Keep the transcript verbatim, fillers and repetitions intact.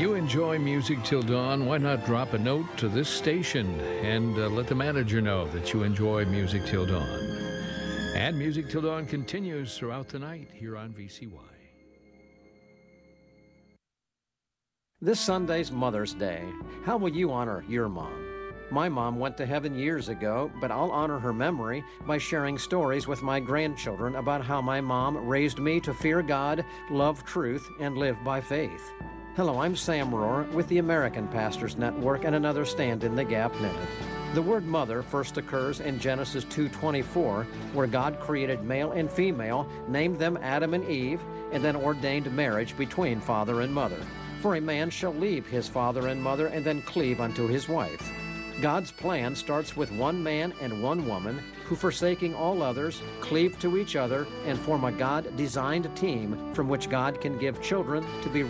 you enjoy Music Till Dawn, why not drop a note to this station and uh, let the manager know that you enjoy Music Till Dawn. And Music Till Dawn continues throughout the night here on V C Y. This Sunday's Mother's Day. How will you honor your mom? My mom went to heaven years ago, but I'll honor her memory by sharing stories with my grandchildren about how my mom raised me to fear God, love truth, and live by faith. Hello, I'm Sam Rohr with the American Pastors Network and another Stand in the Gap Minute. The word mother first occurs in Genesis two twenty-four, where God created male and female, named them Adam and Eve, and then ordained marriage between father and mother. For a man shall leave his father and mother and then cleave unto his wife. God's plan starts with one man and one woman who, forsaking all others, cleave to each other and form a God-designed team from which God can give children to be